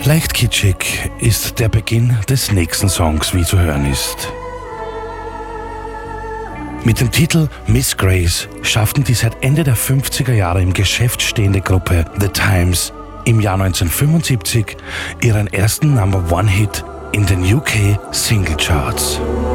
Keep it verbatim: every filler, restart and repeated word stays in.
Leicht kitschig ist der Beginn des nächsten Songs, wie zu hören ist. Mit dem Titel Miss Grace schafften die seit Ende der fünfziger Jahre im Geschäft stehende Gruppe The Times im Jahr neunzehnhundertfünfundsiebzig ihren ersten Number One Hit in den U K Single Charts.